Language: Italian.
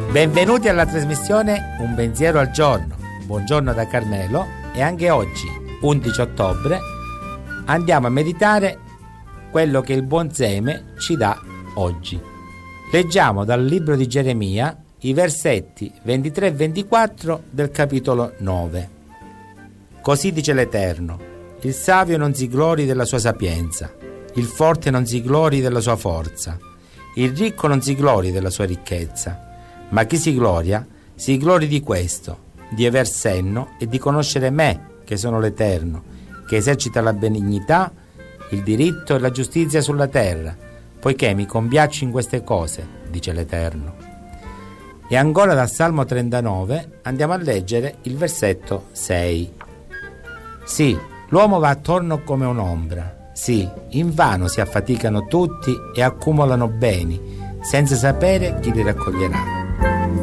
Benvenuti alla trasmissione Un pensiero al giorno. Buongiorno da Carmelo e anche oggi, 11 ottobre, andiamo a meditare quello che il buon seme ci dà oggi. Leggiamo dal libro di Geremia i versetti 23 e 24 del capitolo 9. Così dice l'Eterno: il savio non si glori della sua sapienza, il forte non si glori della sua forza, il ricco non si glori della sua ricchezza, ma chi si glori di questo, di aver senno e di conoscere me, che sono l'Eterno, che esercita la benignità, il diritto e la giustizia sulla terra, poiché mi compiaccio in queste cose, dice l'Eterno. E ancora dal Salmo 39 andiamo a leggere il versetto 6. Sì, l'uomo va attorno come un'ombra, sì, invano si affaticano tutti e accumulano beni, senza sapere chi li raccoglierà.